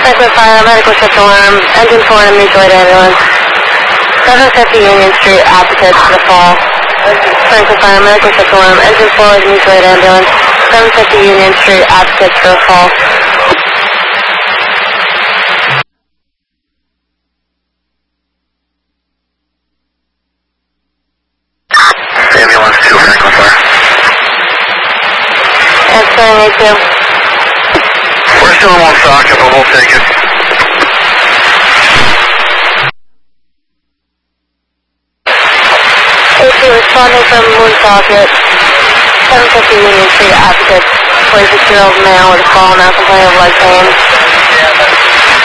Franklin Fire, medical shift alarm, engine 4 in a mutual aid ambulance. 750 Union Street, opposite to the fall. Franklin Fire, medical shift alarm, engine 4 is a mutual aid ambulance. 750 Union Street, opposite to the fall. Ambulance 2, Franklin Fire. Answering A2. We're still in Woonsocket, but we'll take it. A2 responding from Woonsocket, 750 Union Street, opposite. 46-year-old male with a fall, now complaining of leg pain.